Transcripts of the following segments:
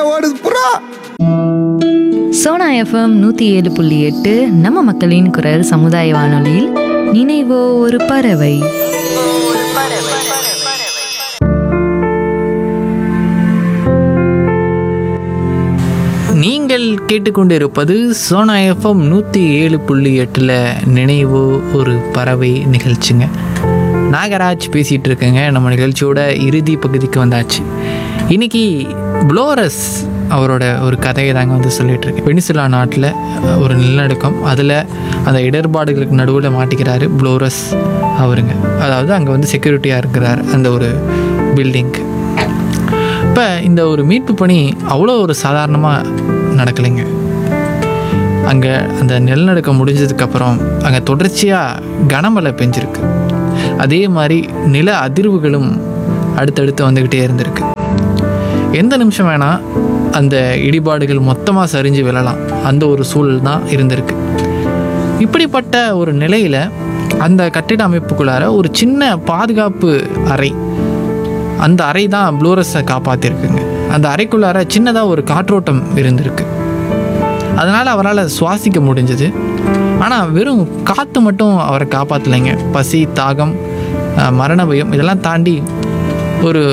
ஓடுது புறா. சோனா எஃப்எம் 107.8 நம்ம மக்களின் குரல் சமுதாய வானொலியில் நினைவோ ஒரு பறவை. நீங்கள் கேட்டுக்கொண்டிருப்பது சோனா எஃப்எம் 107.8 நினைவு ஒரு பறவை நிகழ்ச்சிங்க. நாகராஜ் பேசிகிட்டு இருக்கேங்க. நம்ம நிகழ்ச்சியோட இறுதி பகுதிக்கு வந்தாச்சு. இன்றைக்கி புளோரஸ் அவரோட ஒரு கதையை தாங்க வந்து சொல்லிகிட்ருக்கேன். வெனிசுலா நாட்டில் ஒரு நிலநடுக்கம், அதில் அந்த இடர்பாடுகளுக்கு நடுவில் மாட்டிக்கிறாரு புளோரஸ் அவருங்க. அதாவது அங்கே வந்து செக்யூரிட்டியாக இருக்கிறார் அந்த ஒரு பில்டிங்க்கு. இப்போ இந்த ஒரு மீட்பு பணி அவ்வளோ ஒரு சாதாரணமாக நடக்கலைங்க. அங்கே அந்த நிலநடுக்கம் முடிஞ்சதுக்கப்புறம் அங்கே தொடர்ச்சியாக கனமழை பெஞ்சிருக்கு. அதே மாதிரி நில அதிர்வுகளும் அடுத்தடுத்து வந்துக்கிட்டே இருந்திருக்கு. எந்த நிமிஷம் வேணால் அந்த இடிபாடுகள் மொத்தமாக சரிஞ்சு விழலாம், அந்த ஒரு சூழல் தான் இருந்திருக்கு. இப்படிப்பட்ட ஒரு நிலையில் அந்த கட்டிட அமைப்புக்குள்ளார ஒரு சின்ன பாதுகாப்பு அறை, அந்த அறை தான் புளோரஸை காப்பாற்றிருக்குங்க. அந்த அறைக்குள்ளார சின்னதாக ஒரு காற்றோட்டம் இருந்திருக்கு. அதனால் அவரால் சுவாசிக்க முடிஞ்சது. ஆனால் வெறும் காற்று மட்டும் அவரை காப்பாற்றலைங்க. பசி, தாகம், மரண பயம் இதெல்லாம் தாண்டி ஒரு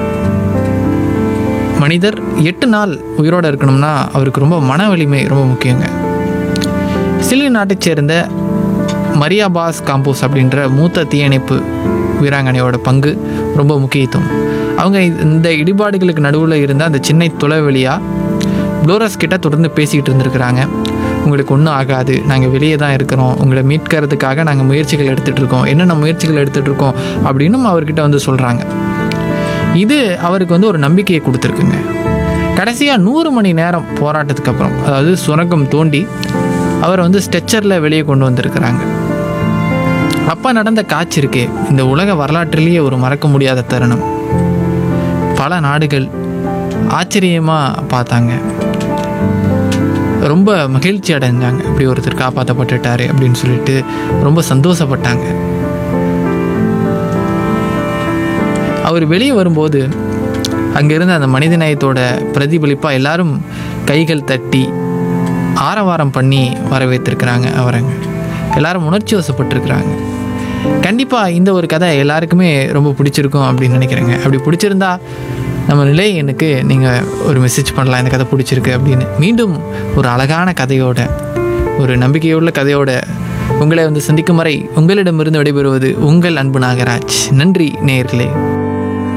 மனிதர் 8 நாள் உயிரோடு இருக்கணும்னா அவருக்கு ரொம்ப மன வலிமை ரொம்ப முக்கியங்க. சிலி நாட்டைச் சேர்ந்த மரியா பாஸ் காம்போஸ் அப்படின்ற மூத்த தீயணைப்பு வீராங்கனையோட பங்கு ரொம்ப முக்கியத்துவம். அவங்க இந்த இடிபாடுகளுக்கு நடுவில் இருந்த அந்த சின்ன துளைவெளியாக புளோரஸ் கிட்ட தொடர்ந்து பேசிக்கிட்டு இருந்திருக்கிறாங்க. உங்களுக்கு ஒன்றும் ஆகாது, நாங்கள் வெளியே தான் இருக்கிறோம், உங்களை மீட்கிறதுக்காக நாங்கள் முயற்சிகள் எடுத்துகிட்ருக்கோம், என்னென்ன முயற்சிகள் எடுத்துகிட்ருக்கோம் அப்படின்னும் அவர்கிட்ட வந்து சொல்கிறாங்க. இது அவருக்கு வந்து ஒரு நம்பிக்கையை கொடுத்துருக்குங்க. கடைசியாக 100 மணி நேரம் போராட்டத்துக்கு அப்புறம், அதாவது சுரங்கம் தோண்டி அவரை வந்து ஸ்ட்ரெச்சரில் வெளியே கொண்டு வந்திருக்கிறாங்க. அப்போ நடந்த காட்சி இருக்கே, இந்த உலக வரலாற்றிலேயே ஒரு மறக்க முடியாத தருணம். பல நாடுகள் ஆச்சரியமாக பார்த்தாங்க, ரொம்ப மகிழ்ச்சி அடைஞ்சாங்க. இப்படி ஒருத்தர் காப்பாற்றப்பட்டுட்டாரு அப்படின்னு சொல்லிட்டு ரொம்ப சந்தோஷப்பட்டாங்க. அவர் வெளியே வரும்போது அங்கேருந்து அந்த மனிதநேயத்தோட பிரதிபலிப்பாக எல்லாரும் கைகள் தட்டி ஆரவாரம் பண்ணி வரவேற்றிருக்கிறாங்க அவரங்க. எல்லாரும் உணர்ச்சி வசப்பட்டிருக்கிறாங்க. கண்டிப்பாக இந்த ஒரு கதை எல்லாருக்குமே ரொம்ப பிடிச்சிருக்கும் அப்படின்னு நினைக்கிறேங்க. அப்படி பிடிச்சிருந்தா நம்ம நிலை எனக்கு நீங்கள் ஒரு மெசேஜ் பண்ணலாம், இந்த கதை பிடிச்சிருக்கு அப்படின்னு. மீண்டும் ஒரு அழகான கதையோட, ஒரு நம்பிக்கையுள்ள கதையோட உங்களை வந்து சந்திக்கும் வரை உங்களிடமிருந்து விடைபெறுவது உங்கள் அன்பு நாகராஜ். நன்றி நேயர்களே.